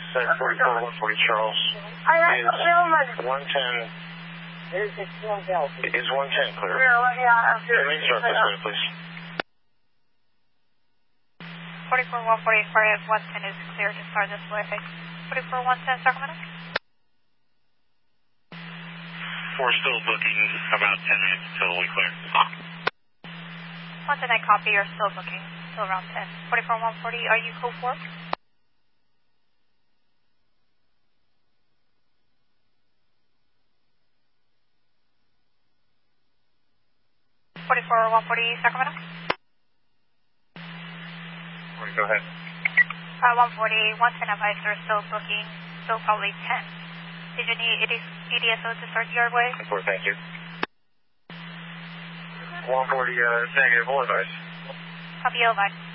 Set 44, 140 Charles. Is 110. Is 110 clear? Main surface, please. 44, 140, sorry, if 110 is clear to start this way. 44, 110, Sacramento. We're still booking about 10 minutes until we clear. 110, I copy, you're still booking, still around 10. 44, 140, are you code 4? 44, 140, Sacramento. Go ahead. 140, 110 advice, are still booking, still probably 10. Did you need EDSO to start your way? Thank you. 140, negative, full advice. Copy, advice.